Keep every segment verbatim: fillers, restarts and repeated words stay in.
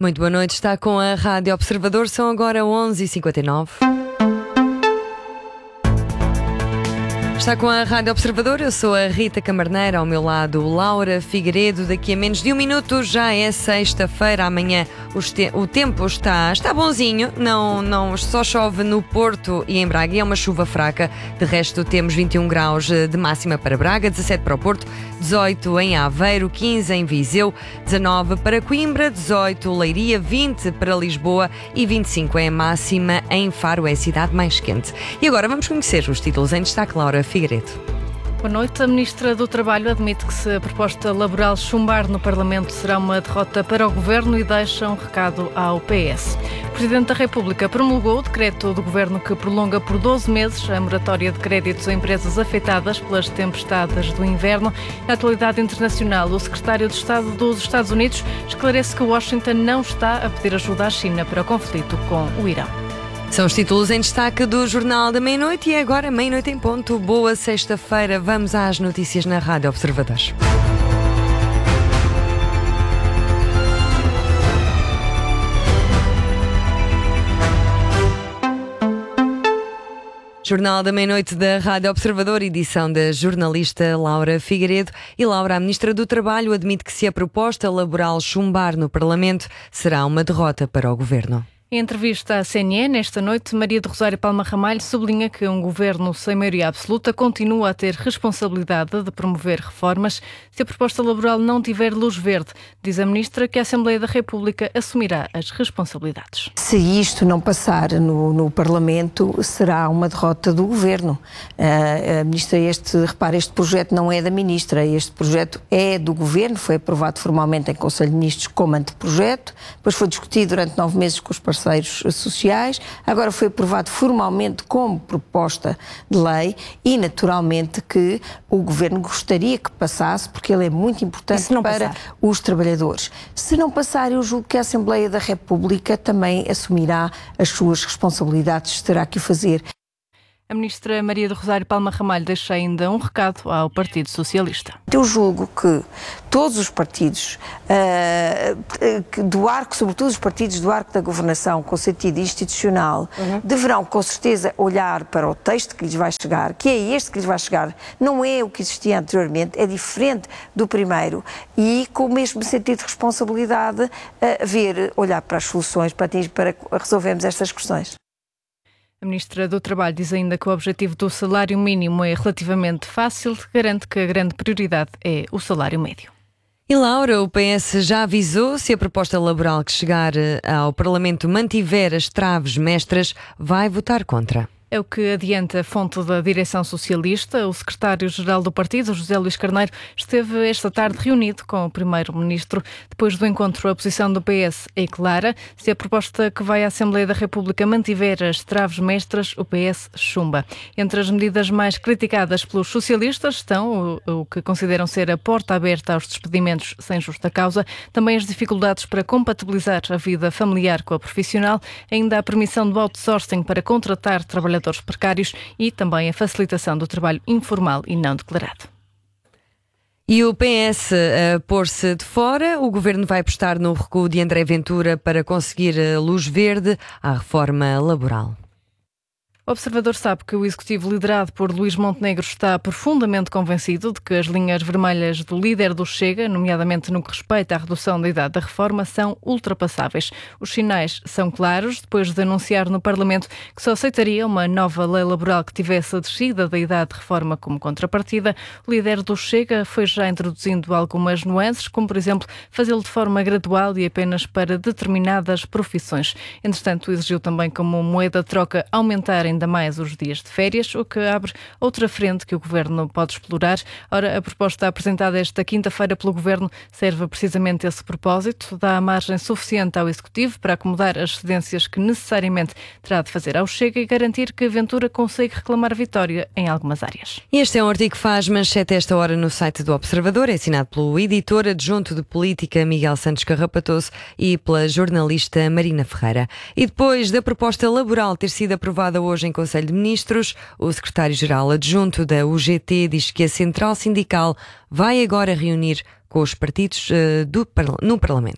Muito boa noite, está com a Rádio Observador, são agora onze e cinquenta e nove. Está com a Rádio Observador, eu sou a Rita Camarneira, ao meu lado Laura Figueiredo. Daqui a menos de um minuto já é sexta-feira, amanhã te- o tempo está, está bonzinho, não, não, só chove no Porto e em Braga, e é uma chuva fraca. De resto temos vinte e um graus de máxima para Braga, dezassete para o Porto, dezoito em Aveiro, quinze em Viseu, dezanove para Coimbra, dezoito Leiria, vinte para Lisboa e vinte e cinco é a máxima em Faro, é a cidade mais quente. E agora vamos conhecer os títulos em destaque. Laura Figueiredo. Boa noite. A Ministra do Trabalho admite que se a proposta laboral chumbar no Parlamento será uma derrota para o Governo e deixa um recado ao P S. O Presidente da República promulgou o decreto do Governo que prolonga por doze meses a moratória de créditos a empresas afetadas pelas tempestades do inverno. Na atualidade internacional, o Secretário de Estado dos Estados Unidos esclarece que Washington não está a pedir ajuda à China para o conflito com o Irão. São os títulos em destaque do Jornal da Meia-Noite e é agora meia-noite em ponto. Boa sexta-feira, vamos às notícias na Rádio Observador. Jornal da Meia-Noite da Rádio Observador, edição da jornalista Laura Figueiredo. E Laura, a Ministra do Trabalho admite que se a proposta laboral chumbar no Parlamento será uma derrota para o Governo. Em entrevista à C N N, esta noite, Maria do Rosário Palma Ramalho sublinha que um governo sem maioria absoluta continua a ter responsabilidade de promover reformas. Se a proposta laboral não tiver luz verde, diz a Ministra que a Assembleia da República assumirá as responsabilidades. Se isto não passar no, no Parlamento, será uma derrota do Governo. Uh, a Ministra, este, repare, este projeto não é da Ministra, este projeto é do Governo, foi aprovado formalmente em Conselho de Ministros como anteprojeto, depois foi discutido durante nove meses com os parceiros sociais, agora foi aprovado formalmente como proposta de lei e naturalmente que o Governo gostaria que passasse, porque ele é muito importante para passar? Os trabalhadores. Se não passar, eu julgo que a Assembleia da República também assumirá as suas responsabilidades, terá que o fazer. A Ministra Maria do Rosário Palma Ramalho deixa ainda um recado ao Partido Socialista. Eu julgo que todos os partidos uh, do arco, sobretudo os partidos do arco da governação com sentido institucional, uhum. deverão com certeza olhar para o texto que lhes vai chegar, que é este que lhes vai chegar, não é o que existia anteriormente, é diferente do primeiro e com o mesmo sentido de responsabilidade uh, ver, olhar para as soluções para, para resolvermos estas questões. A Ministra do Trabalho diz ainda que o objetivo do salário mínimo é relativamente fácil, garante que a grande prioridade é o salário médio. E Laura, o P S já avisou, se a proposta laboral que chegar ao Parlamento mantiver as traves mestras, vai votar contra. É o que adianta a fonte da direção socialista. O secretário-geral do partido, José Luís Carneiro, esteve esta tarde reunido com o primeiro-ministro. Depois do encontro, a posição do P S é clara. Se a proposta que vai à Assembleia da República mantiver as traves mestras, o P S chumba. Entre as medidas mais criticadas pelos socialistas estão o, o que consideram ser a porta aberta aos despedimentos sem justa causa, também as dificuldades para compatibilizar a vida familiar com a profissional, ainda a permissão do outsourcing para contratar trabalhadores precários e também a facilitação do trabalho informal e não declarado. E o P S a pôr-se de fora, o Governo vai apostar no recuo de André Ventura para conseguir a luz verde à reforma laboral. O Observador sabe que o Executivo liderado por Luís Montenegro está profundamente convencido de que as linhas vermelhas do líder do Chega, nomeadamente no que respeita à redução da idade da reforma, são ultrapassáveis. Os sinais são claros, depois de anunciar no Parlamento que só aceitaria uma nova lei laboral que tivesse a descida da idade de reforma como contrapartida. O líder do Chega foi já introduzindo algumas nuances, como por exemplo fazê-lo de forma gradual e apenas para determinadas profissões. Entretanto, exigiu também como moeda de troca aumentar ainda mais os dias de férias, o que abre outra frente que o Governo pode explorar. Ora, a proposta apresentada esta quinta-feira pelo Governo serve precisamente esse propósito, dá margem suficiente ao Executivo para acomodar as cedências que necessariamente terá de fazer ao Chega e garantir que a Ventura consegue reclamar vitória em algumas áreas. Este é um artigo que faz manchete esta hora no site do Observador, é assinado pelo editor adjunto de política Miguel Santos Carrapatoso e pela jornalista Marina Ferreira. E depois da proposta laboral ter sido aprovada hoje em Conselho de Ministros, o secretário-geral adjunto da U G T diz que a Central Sindical vai agora reunir com os partidos uh, do, no Parlamento.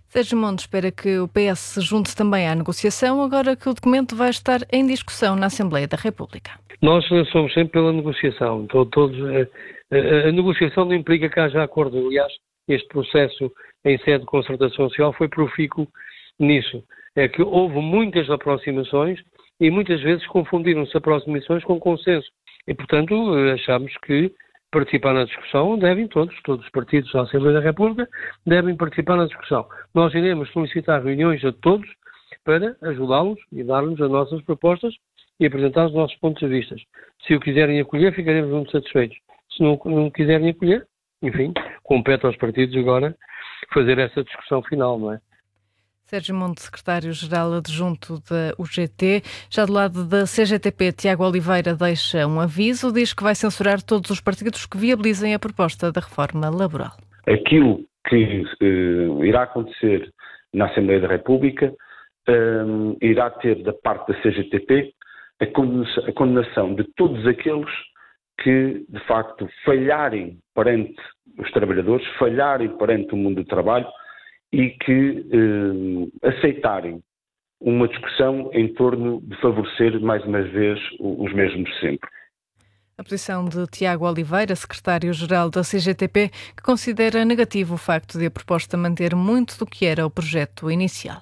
Sérgio Monte espera que o P S se junte também à negociação, agora que o documento vai estar em discussão na Assembleia da República. Nós somos sempre pela negociação. Todos, a, a, a negociação não implica que haja acordo. Aliás, este processo em sede de concertação social foi profícuo nisso. É que houve muitas aproximações e muitas vezes confundiram-se aproximações com consenso. E, portanto, achamos que participar na discussão devem todos, todos os partidos da Assembleia da República devem participar na discussão. Nós iremos solicitar reuniões a todos para ajudá-los e dar-lhes as nossas propostas e apresentar os nossos pontos de vista. Se o quiserem acolher, ficaremos muito satisfeitos. Se não, não quiserem acolher, enfim, compete aos partidos agora fazer essa discussão final, não é? Sérgio Monte, secretário-geral adjunto da U G T. Já do lado da C G T P, Tiago Oliveira deixa um aviso, diz que vai censurar todos os partidos que viabilizem a proposta da reforma laboral. Aquilo que uh, irá acontecer na Assembleia da República um, irá ter da parte da C G T P a condenação, a condenação de todos aqueles que, de facto, falharem perante os trabalhadores, falharem perante o mundo do trabalho, e que eh, aceitarem uma discussão em torno de favorecer, mais uma vez, os mesmos sempre. A posição de Tiago Oliveira, secretário-geral da C G T P, que considera negativo o facto de a proposta manter muito do que era o projeto inicial.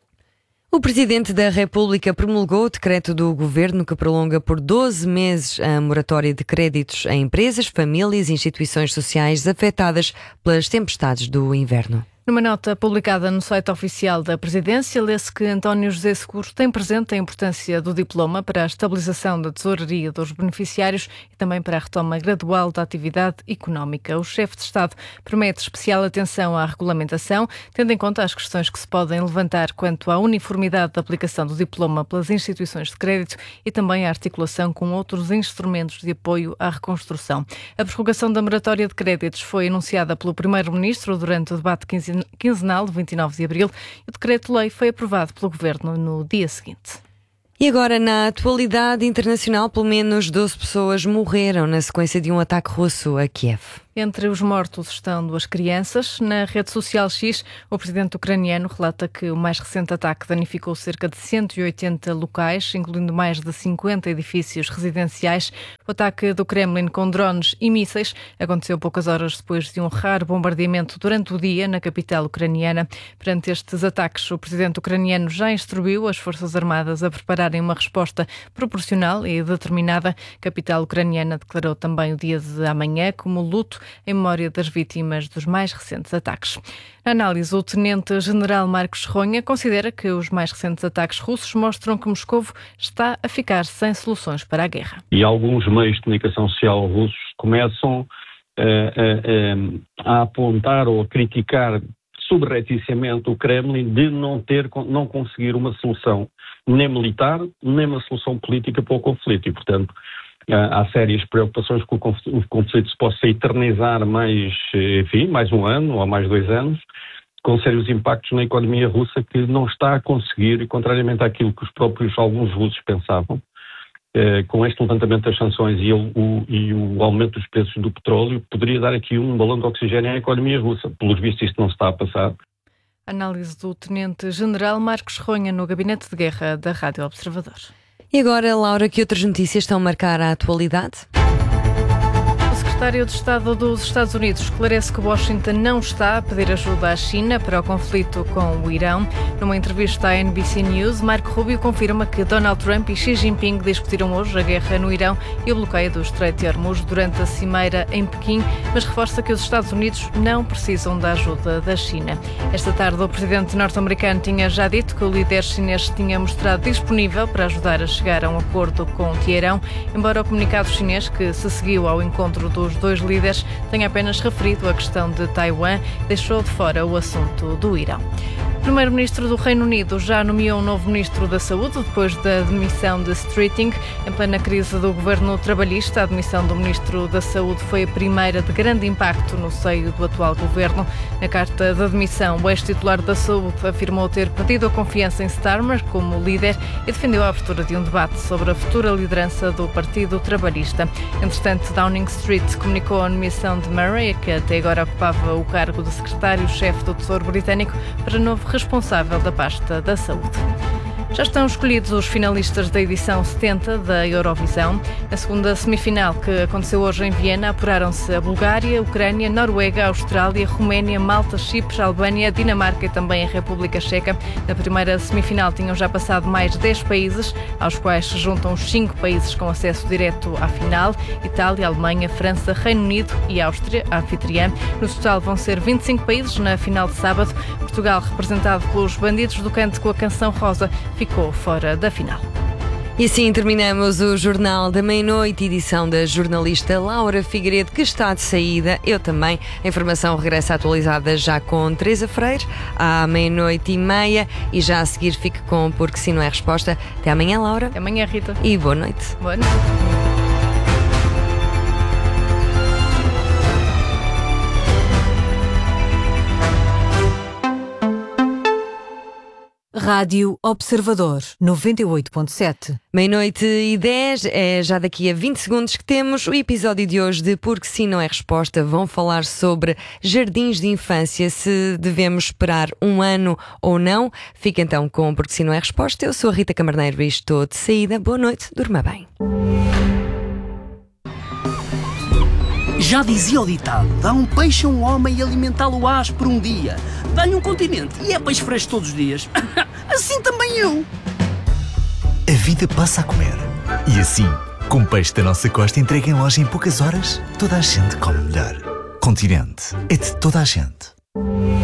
O Presidente da República promulgou o decreto do Governo que prolonga por doze meses a moratória de créditos a empresas, famílias e instituições sociais afetadas pelas tempestades do inverno. Numa nota publicada no site oficial da Presidência, lê-se que António José Seguro tem presente a importância do diploma para a estabilização da tesouraria dos beneficiários e também para a retoma gradual da atividade económica. O chefe de Estado promete especial atenção à regulamentação, tendo em conta as questões que se podem levantar quanto à uniformidade da aplicação do diploma pelas instituições de crédito e também à articulação com outros instrumentos de apoio à reconstrução. A prorrogação da moratória de créditos foi anunciada pelo Primeiro-Ministro durante o debate quinzenal de vinte e nove de abril e o decreto-lei foi aprovado pelo Governo no dia seguinte. E agora, na atualidade internacional, pelo menos doze pessoas morreram na sequência de um ataque russo a Kiev. Entre os mortos estão duas crianças. Na rede social X, o presidente ucraniano relata que o mais recente ataque danificou cerca de cento e oitenta locais, incluindo mais de cinquenta edifícios residenciais. O ataque do Kremlin com drones e mísseis aconteceu poucas horas depois de um raro bombardeamento durante o dia na capital ucraniana. Perante estes ataques, o presidente ucraniano já instruiu as Forças Armadas a prepararem uma resposta proporcional e determinada. A capital ucraniana declarou também o dia de amanhã como luto em memória das vítimas dos mais recentes ataques. Na análise, o tenente-general Marcos Ronha considera que os mais recentes ataques russos mostram que Moscovo está a ficar sem soluções para a guerra. E alguns meios de comunicação social russos começam a, a, a apontar ou a criticar subrepticiamente o Kremlin de não ter, não conseguir uma solução nem militar, nem uma solução política para o conflito. E, portanto, há sérias preocupações que o conflito se possa eternizar mais, enfim, mais um ano ou mais dois anos, com sérios impactos na economia russa que não está a conseguir, contrariamente àquilo que os próprios alguns russos pensavam, eh, com este levantamento das sanções e o, o, e o aumento dos preços do petróleo, poderia dar aqui um balão de oxigênio à economia russa. Pelos vistos, isto não se está a passar. Análise do tenente-general Marcos Ronha no Gabinete de Guerra da Rádio Observador. E agora, Laura, que outras notícias estão a marcar a atualidade? O secretário de Estado dos Estados Unidos esclarece que Washington não está a pedir ajuda à China para o conflito com o Irão. Numa entrevista à N B C News, Marco Rubio confirma que Donald Trump e Xi Jinping discutiram hoje a guerra no Irão e o bloqueio do Estreito de Hormuz durante a cimeira em Pequim, mas reforça que os Estados Unidos não precisam da ajuda da China. Esta tarde, o presidente norte-americano tinha já dito que o líder chinês tinha mostrado disponível para ajudar a chegar a um acordo com Teherão, embora o comunicado chinês, que se seguiu ao encontro dos dois líderes, tenha apenas referido a questão de Taiwan, deixou de fora o assunto do Irão. O primeiro-ministro do Reino Unido já nomeou um novo ministro da Saúde depois da demissão de Streeting. Em plena crise do governo trabalhista, a demissão do ministro da Saúde foi a primeira de grande impacto no seio do atual governo. Na carta de demissão, o ex-titular da Saúde afirmou ter perdido a confiança em Starmer como líder e defendeu a abertura de um debate sobre a futura liderança do Partido Trabalhista. Entretanto, Downing Street comunicou a nomeação de Murray, que até agora ocupava o cargo de secretário-chefe do Tesouro Britânico, para novo responsável da pasta da saúde. Já estão escolhidos os finalistas da edição setenta da Eurovisão. Na segunda semifinal, que aconteceu hoje em Viena, apuraram-se a Bulgária, Ucrânia, Noruega, Austrália, Roménia, Malta, Chipre, Albânia, Dinamarca e também a República Checa. Na primeira semifinal tinham já passado mais de dez países, aos quais se juntam os cinco países com acesso direto à final: Itália, Alemanha, França, Reino Unido e Áustria, a anfitriã. No total vão ser vinte e cinco países na final de sábado. Portugal, representado pelos Bandidos do Canto com a Canção Rosa, ficou fora da final. E assim terminamos o Jornal da Meia-Noite, edição da jornalista Laura Figueiredo, que está de saída. Eu também. A informação regressa atualizada já com Teresa Freire, à meia-noite e meia. E já a seguir fique com Porque Se Não É Resposta. Até amanhã, Laura. Até amanhã, Rita. E boa noite. Boa noite. Rádio Observador, noventa e oito ponto sete. Meia-noite e dez, é já daqui a vinte segundos que temos o episódio de hoje de Porque Se Não É Resposta. Vão falar sobre jardins de infância, se devemos esperar um ano ou não. Fica então com Porque Se Não É Resposta. Eu sou a Rita Camarneiro e estou de saída. Boa noite, durma bem. Já dizia o ditado: dá um peixe a um homem e alimentá-lo ás por um dia. Dá-lhe um continente e é peixe fresco todos os dias. Assim também eu. A vida passa a comer. E assim, com peixe da nossa costa entregue em loja em poucas horas, toda a gente come melhor. Continente é de toda a gente.